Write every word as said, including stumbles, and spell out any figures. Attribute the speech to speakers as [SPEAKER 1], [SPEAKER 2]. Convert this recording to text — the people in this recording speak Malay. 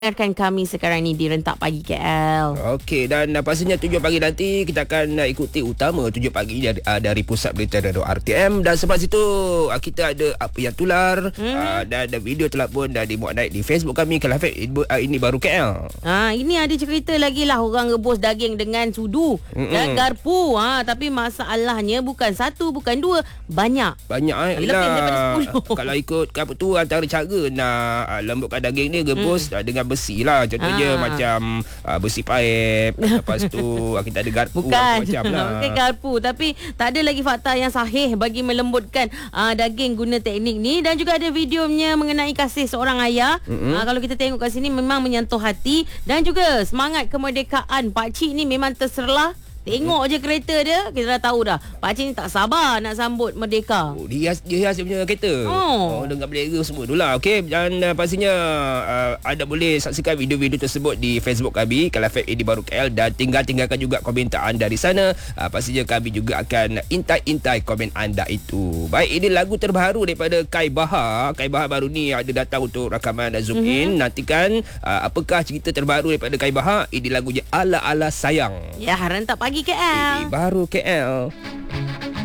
[SPEAKER 1] Dengarkan kami sekarang ni di Rentak Pagi K L.
[SPEAKER 2] Okey, dan uh, pastinya tujuh pagi nanti kita akan uh, ikuti utama tujuh pagi dari, uh, dari Pusat Berita Radio R T M. Dan sebab situ uh, kita ada apa yang tular hmm. uh, dan ada video telah pun dah dimuat naik di Facebook kami Kelafet uh, ini baru K L.
[SPEAKER 1] Ha, ini ada cerita lagi lah orang rebus daging dengan sudu Mm-mm. dan garpu. Ha, tapi masalahnya bukan satu, bukan dua, banyak.
[SPEAKER 2] Banyak eh.
[SPEAKER 1] Lebih daripada sepuluh.
[SPEAKER 2] Kalau ikut apa tu antara cara nak uh, lembutkan daging ni rebus mm. uh, dengan besi lah. Contohnya ha. macam uh, besi paip. Lepas tu kita ada garpu.
[SPEAKER 1] Bukan.
[SPEAKER 2] Macam lah.
[SPEAKER 1] Bukan garpu. Tapi tak ada lagi fakta yang sahih bagi melembutkan uh, daging guna teknik ni. Dan juga ada videonya mengenai kasih seorang ayah. Mm-hmm. Uh, kalau kita tengok kat sini memang menyentuh hati. Dan juga semangat kemerdekaan. Pakcik ni memang terserlah. Tengok je kereta dia, kita dah tahu dah. Pakcik ni tak sabar nak sambut merdeka.
[SPEAKER 2] Oh, dia hias, dia hias dia punya kereta.
[SPEAKER 1] Oh,
[SPEAKER 2] oh dengan bendera semua tu lah. Okey, dan uh, pastinya uh, anda boleh saksikan video-video tersebut di Facebook kami Kelafet ini baru K L, dan tinggal-tinggalkan juga komentar anda di sana. Uh, pastinya kami juga akan intai-intai komen anda itu. Baik, ini lagu terbaru daripada Kai Bahar. Kai Bahar baru ni ada datang untuk rakaman dan zoom mm-hmm. in. Nantikan uh, apakah cerita terbaru daripada Kai Bahar. Ini lagunya Ala Ala Sayang.
[SPEAKER 1] Ya, Rentak Pagi K L.
[SPEAKER 2] Ini baru K L.